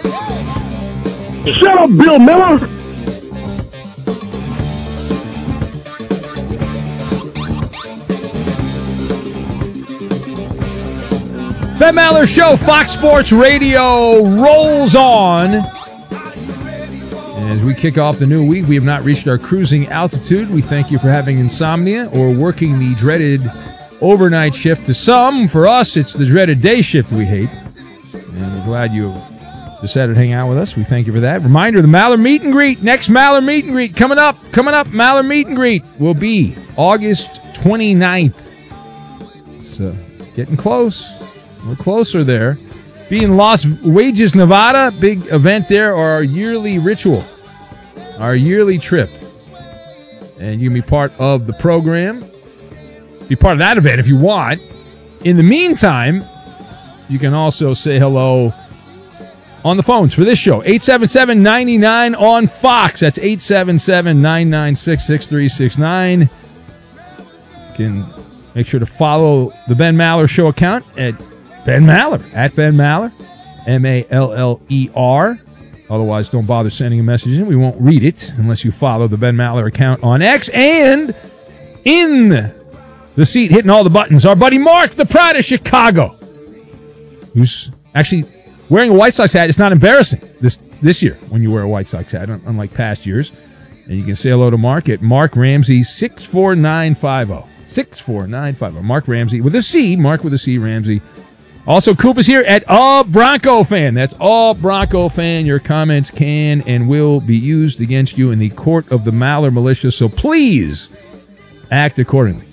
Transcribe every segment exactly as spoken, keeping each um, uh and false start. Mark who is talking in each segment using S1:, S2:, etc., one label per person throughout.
S1: Shut up, Bill Miller!
S2: Ben Maller Show, Fox Sports Radio rolls on. As we kick off the new week, we have not reached our cruising altitude. We thank you for having insomnia or working the dreaded overnight shift. To some, for us, it's the dreaded day shift we hate. And we're glad you decided to hang out with us. We thank you for that. Reminder, the Maller Meet and Greet, next Maller Meet and Greet, coming up, coming up, Maller Meet and Greet will be August twenty-ninth. It's uh, getting close. We're closer there. Be in Las Vegas, Nevada, big event there, or our yearly ritual, our yearly trip. And you can be part of the program. Be part of that event if you want. In the meantime, you can also say hello on the phones for this show. eight seven seven, nine nine on Fox. That's eight seven seven, nine nine six, six three six nine. You can make sure to follow the Ben Maller Show account at Ben Maller, at Ben Maller, M A L L E R. Otherwise, don't bother sending a message in. We won't read it unless you follow the Ben Maller account on X. And in the seat, hitting all the buttons, our buddy Mark, the Pride of Chicago, who's actually wearing a White Sox hat. It's not embarrassing this this year when you wear a White Sox hat, unlike past years. And you can say hello to Mark at Mark Ramsey six four nine five zero. six four nine five zero. Mark Ramsey with a C. Mark with a C, Ramsey. Also, Coop is here at All Bronco Fan. That's All Bronco Fan. Your comments can and will be used against you in the court of the Maller Militia, so please act accordingly.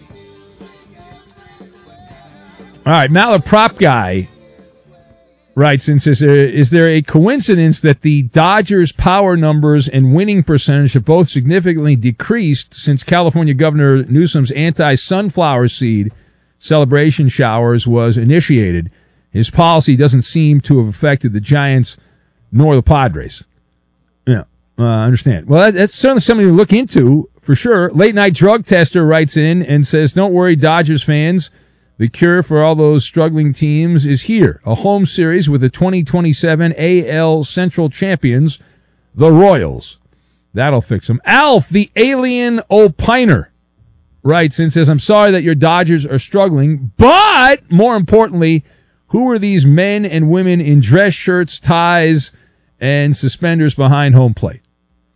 S2: All right, Maller Prop Guy writes and says, is there a coincidence that the Dodgers' power numbers and winning percentage have both significantly decreased since California Governor Newsom's anti-sunflower seed celebration showers was initiated? His policy doesn't seem to have affected the Giants nor the Padres. Yeah, uh, I understand. Well, that, that's certainly something to look into, for sure. Late Night Drug Tester writes in and says, don't worry, Dodgers fans. The cure for all those struggling teams is here. A home series with the twenty twenty-seven A L Central champions, the Royals. That'll fix them. Alf, the alien opiner, writes and says, I'm sorry that your Dodgers are struggling, but more importantly, who are these men and women in dress shirts, ties, and suspenders behind home plate?